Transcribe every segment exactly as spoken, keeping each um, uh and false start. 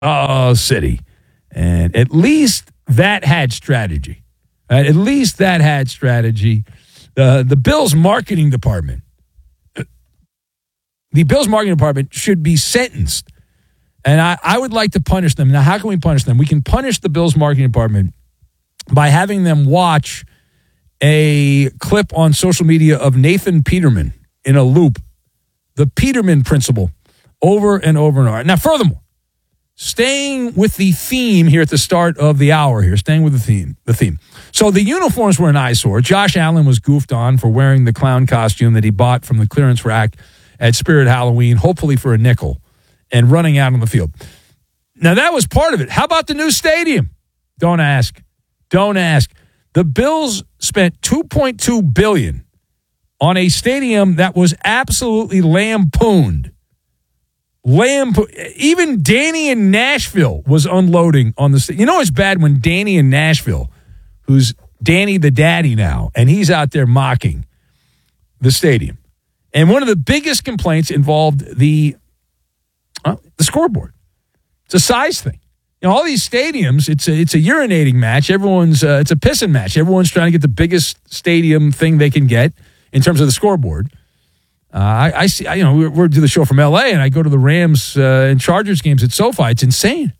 Oh, city. And at least that had strategy. Right? At least that had strategy. Uh, the Bills marketing department, the Bills marketing department should be sentenced. And I, I would like to punish them. Now, how can we punish them? We can punish the Bills marketing department by having them watch a clip on social media of Nathan Peterman in a loop, the Peterman principle, over and over and over. Now, furthermore, staying with the theme here at the start of the hour here, staying with the theme, the theme. So the uniforms were an eyesore. Josh Allen was goofed on for wearing the clown costume that he bought from the clearance rack at Spirit Halloween, hopefully for a nickel, and running out on the field. Now, that was part of it. How about the new stadium? Don't ask. Don't ask. The Bills spent two point two billion dollars on a stadium that was absolutely lampooned. Lampo- Even Danny in Nashville was unloading on the stadium. You know it's bad when Danny in Nashville, who's Danny the daddy now, and he's out there mocking the stadium. And one of the biggest complaints involved the uh, the scoreboard. It's a size thing. You know, all these stadiums, it's a, it's a urinating match. Everyone's uh, it's a pissing match. Everyone's trying to get the biggest stadium thing they can get in terms of the scoreboard. Uh, I, I see. I, you know, we're, we're do the show from L A, and I go to the Rams uh, and Chargers games at SoFi. It's insane,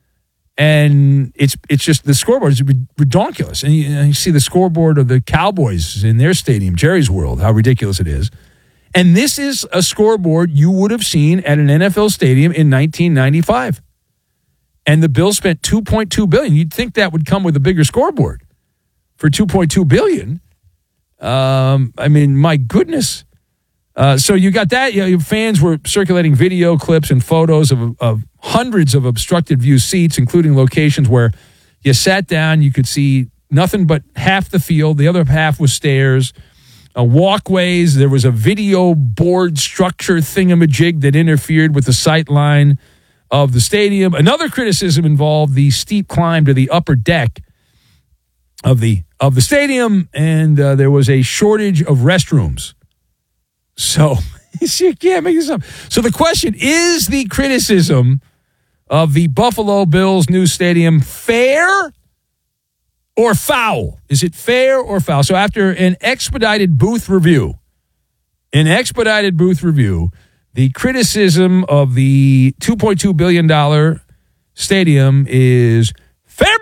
and it's it's just the scoreboard is ridiculous. And you, and you see the scoreboard of the Cowboys in their stadium, Jerry's World, how ridiculous it is. And this is a scoreboard you would have seen at an N F L stadium in nineteen ninety-five. And the Bills spent two point two billion dollars. You'd think that would come with a bigger scoreboard for two point two billion dollars. Um, I mean, my goodness. Uh, so you got that. You know, fans were circulating video clips and photos of, of hundreds of obstructed view seats, including locations where you sat down, you could see nothing but half the field. The other half was stairs. Uh, walkways, there was a video board structure thingamajig that interfered with the sight line of the stadium. Another criticism involved the steep climb to the upper deck of the of the stadium, and uh, there was a shortage of restrooms. So, you can't make this up. So the question, is the criticism of the Buffalo Bills' new stadium fair or foul? Is it fair or foul? So after an expedited booth review, an expedited booth review, the criticism of the two point two billion dollars stadium is fair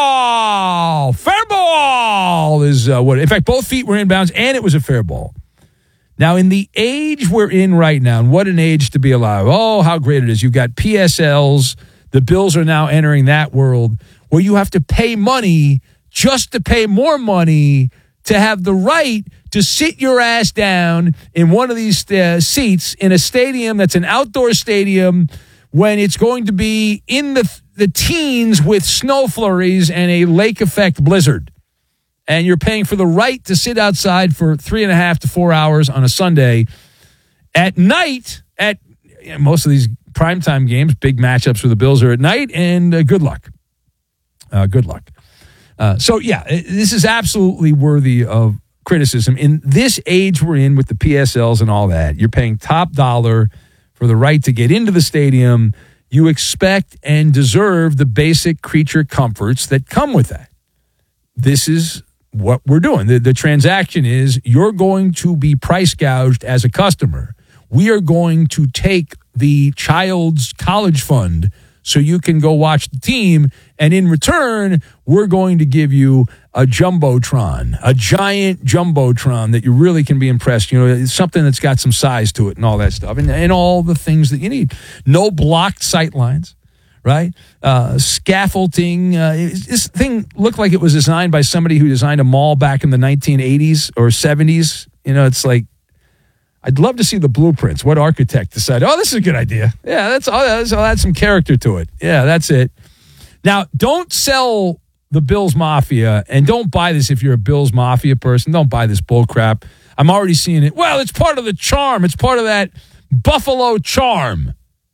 ball. Fair ball is uh, what. In fact, both feet were inbounds, and it was a fair ball. Now, in the age we're in right now, and what an age to be alive. Oh, how great it is. You've got P S Ls. The Bills are now entering that world where you have to pay money just to pay more money to have the right to sit your ass down in one of these uh, seats in a stadium that's an outdoor stadium when it's going to be in the the teens with snow flurries and a lake effect blizzard. And you're paying for the right to sit outside for three and a half to four hours on a Sunday. At night, at you know, most of these primetime games, big matchups for the Bills are at night, and uh, good luck. Uh, good luck. Uh, so, yeah, this is absolutely worthy of criticism. In this age we're in with the P S Ls and all that, you're paying top dollar for the right to get into the stadium. You expect and deserve the basic creature comforts that come with that. This is what we're doing. The, the transaction is you're going to be price gouged as a customer. We are going to take the child's college fund so you can go watch the team, and in return, we're going to give you a jumbotron, a giant jumbotron that you really can be impressed. You know, it's something that's got some size to it and all that stuff, and, and all the things that you need. No blocked sight lines, right? Uh, scaffolding. Uh, this thing looked like it was designed by somebody who designed a mall back in the nineteen eighties or seventies. You know, it's like, I'd love to see the blueprints. What architect decided, oh, this is a good idea. Yeah, that's all. That's, I'll add some character to it. Yeah, that's it. Now, don't sell the Bills Mafia, and don't buy this if you're a Bills Mafia person. Don't buy this bull crap. I'm already seeing it. Well, it's part of the charm. It's part of that Buffalo charm.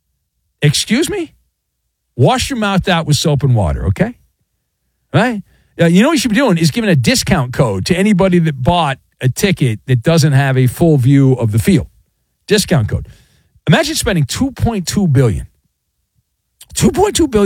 Excuse me? Wash your mouth out with soap and water, okay? Right? Uh, you know what you should be doing is giving a discount code to anybody that bought a ticket that doesn't have a full view of the field. Discount code. Imagine spending two point two billion dollars. two point two billion